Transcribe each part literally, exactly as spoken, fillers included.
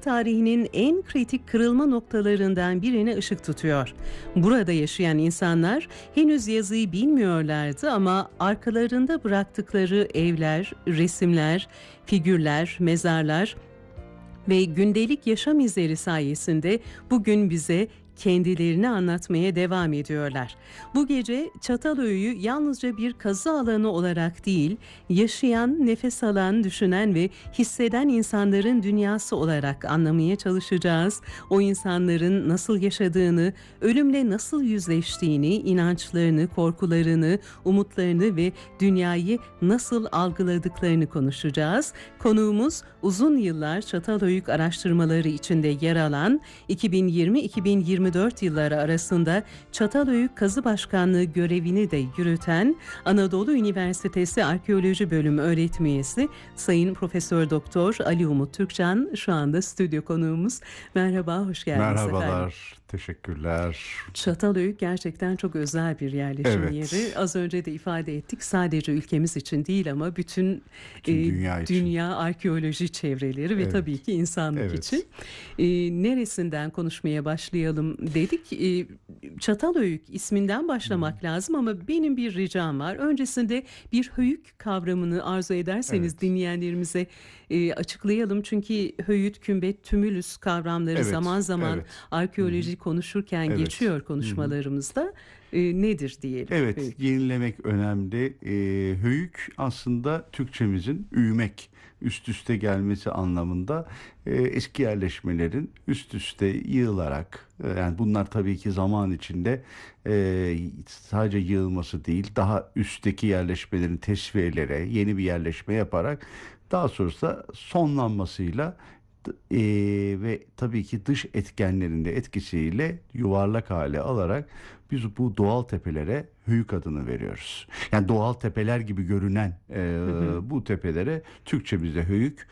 tarihinin en kritik kırılma noktalarından birine ışık tutuyor. Burada yaşayan insanlar henüz yazıyı bilmiyorlardı ama arkalarında bıraktıkları evler, resimler, figürler, mezarlar ve gündelik yaşam izleri sayesinde bugün bize kendilerini anlatmaya devam ediyorlar. Bu gece Çatalhöyük'ü yalnızca bir kazı alanı olarak değil, yaşayan, nefes alan, düşünen ve hisseden insanların dünyası olarak anlamaya çalışacağız. O insanların nasıl yaşadığını, ölümle nasıl yüzleştiğini, inançlarını, korkularını, umutlarını ve dünyayı nasıl algıladıklarını konuşacağız. Konuğumuz uzun yıllar Çatalhöyük araştırmaları içinde yer alan iki bin yirmi iki bin yirmi dört yılları arasında Çatalhöyük Kazı Başkanlığı görevini de yürüten Anadolu Üniversitesi Arkeoloji Bölümü öğretim üyesi Sayın Profesör Doktor Ali Umut Türkcan şu anda stüdyo konuğumuz. Merhaba, hoş geldiniz. Merhabalar, efendim. Teşekkürler. Çatalhöyük gerçekten çok özel bir yerleşim Evet. yeri. Az önce de ifade ettik, sadece ülkemiz için değil ama bütün, Bütün e, dünya için. dünya arkeoloji çevreleri ve Evet. tabii ki insanlık Evet. için. E, neresinden konuşmaya başlayalım dedik. E, Çatalhöyük isminden başlamak hmm. lazım ama benim bir ricam var. Öncesinde bir höyük kavramını arzu ederseniz Evet. dinleyenlerimize e, açıklayalım. Çünkü höyük, kümbet, tümülüs kavramları Evet. zaman zaman Evet. arkeoloji hmm. konuşurken Evet. geçiyor konuşmalarımızda. E, nedir diyelim? Evet, höyük. yenilemek önemli. E, höyük aslında Türkçemizin üymek, üst üste gelmesi anlamında e, eski yerleşmelerin üst üste yığılarak, e, yani bunlar tabii ki zaman içinde e, sadece yığılması değil, daha üstteki yerleşmelerin tesviyelere, yeni bir yerleşme yaparak daha sonrasında sonlanmasıyla e, ve tabii ki dış etkenlerin de etkisiyle yuvarlak hale alarak biz bu doğal tepelere höyük adını veriyoruz. Yani doğal tepeler gibi görünen e, hı hı. bu tepelere Türkçemizde höyük,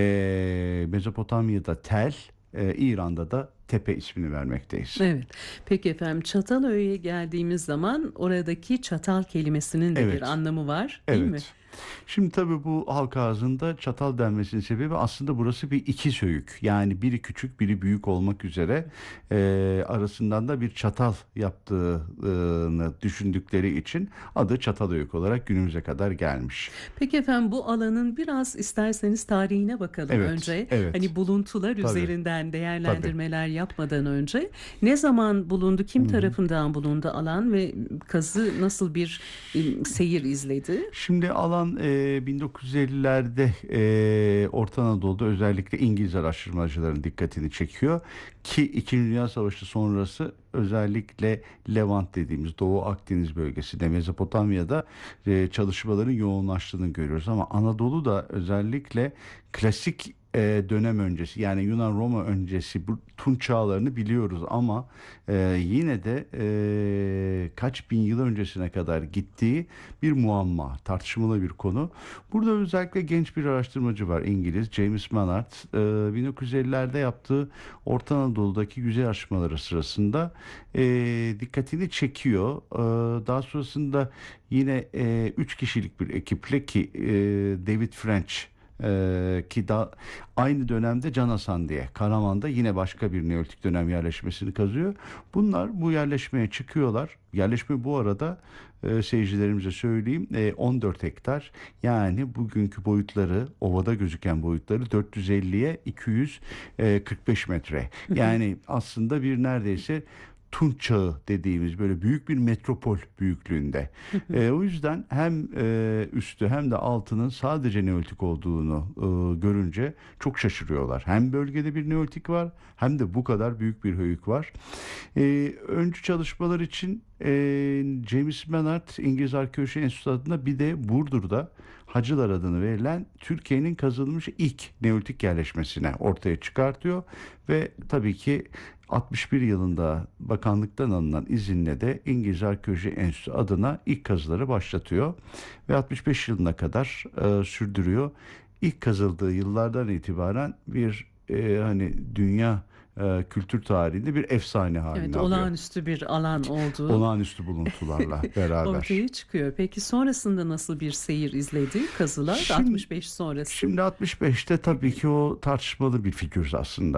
e, Mezopotamya'da tel, e, İran'da da tepe ismini vermekteyiz. Evet. Peki efendim, Çatalhöyük'e geldiğimiz zaman oradaki çatal kelimesinin de evet. bir anlamı var, değil evet. mi? Şimdi tabii bu halk ağzında çatal denmesinin sebebi aslında burası bir ikiz höyük. Yani biri küçük biri büyük olmak üzere e, arasından da bir çatal yaptığını düşündükleri için adı Çatalhöyük olarak günümüze kadar gelmiş. Peki efendim, bu alanın biraz isterseniz tarihine bakalım evet, önce. Evet. Hani buluntular tabii. üzerinden değerlendirmeler tabii. yapmadan önce ne zaman bulundu, kim Hı-hı. tarafından bulundu alan ve kazı nasıl bir e, seyir izledi? Şimdi alan e, bin dokuz yüz ellilerde e, Orta Anadolu'da özellikle İngiliz araştırmacıların dikkatini çekiyor ki İkinci Dünya Savaşı sonrası özellikle Levant dediğimiz Doğu Akdeniz bölgesinde, Mezopotamya'da e, çalışmaların yoğunlaştığını görüyoruz ama Anadolu'da özellikle klasik e, dönem öncesi, yani Yunan Roma öncesi bu Tunç çağlarını biliyoruz ama e, yine de e, kaç bin yıl öncesine kadar gittiği bir muamma, tartışmalı bir konu. Burada özellikle genç bir araştırmacı var, İngiliz James Mannard. E, bin dokuz yüz ellilerde yaptığı Orta Anadolu'daki yüzey araştırmaları sırasında e, dikkatini çekiyor. E, daha sonrasında yine e, üç kişilik bir ekiple ki e, David French Ee, ki da aynı dönemde Can Hasan diye Karaman'da yine başka bir Neolitik dönem yerleşmesini kazıyor. Bunlar bu yerleşmeye çıkıyorlar. Yerleşme bu arada e, seyircilerimize söyleyeyim e, on dört hektar, yani bugünkü boyutları, ovada gözüken boyutları dört yüz elliye iki yüz kırk beş metre. Yani aslında bir neredeyse Tunç Çağı dediğimiz böyle büyük bir metropol büyüklüğünde. e, o yüzden hem e, üstü hem de altının sadece Neolitik olduğunu e, görünce çok şaşırıyorlar. Hem bölgede bir Neolitik var hem de bu kadar büyük bir höyük var. E, öncü çalışmalar için e, James Mannard İngiliz Arkeoloji Enstitüsü adına bir de Burdur'da Hacılar adını verilen Türkiye'nin kazılmış ilk Neolitik yerleşmesine ortaya çıkartıyor ve tabii ki altmış bir yılında bakanlıktan alınan izinle de İngiliz Arkeoloji Enstitüsü adına ilk kazıları başlatıyor ve altmış beş yılına kadar e, sürdürüyor. İlk kazıldığı yıllardan itibaren bir e, hani dünya e, kültür tarihinde bir efsane haline evet, alıyor. Olağanüstü bir alan olduğu olağanüstü buluntularla beraber ortaya çıkıyor. Peki sonrasında nasıl bir seyir izledi kazılar? Şimdi, altmış beş sonrası. Şimdi altmış beşte tabii ki o tartışmalı bir figür aslında.